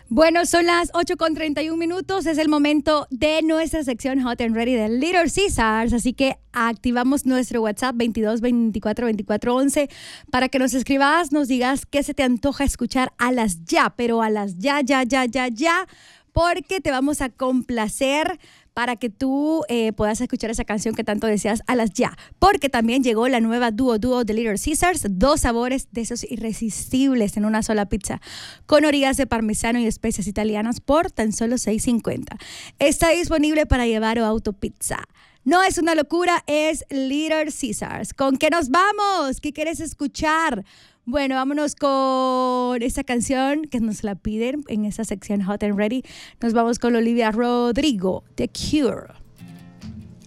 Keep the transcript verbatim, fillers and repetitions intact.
Bueno, son las ocho con treinta y un minutos. Es el momento de nuestra sección Hot and Ready de Little Caesars. Así que activamos nuestro WhatsApp veintidós veinticuatro veinticuatro once para que nos escribas, nos digas qué se te antoja escuchar a las ya, pero a las ya, ya, ya, ya, ya, porque te vamos a complacer para que tú eh, puedas escuchar esa canción que tanto deseas a las ya. Porque también llegó la nueva Duo Duo de Little Caesars, dos sabores de esos irresistibles en una sola pizza, con orillas de parmesano y especias italianas por tan solo seis cincuenta. Está disponible para llevar o autopizza. No es una locura, es Little Caesars. ¿Con qué nos vamos? ¿Qué quieres escuchar? Bueno, vámonos con esta canción que nos la piden en esa sección Hot and Ready. Nos vamos con Olivia Rodrigo, The Cure.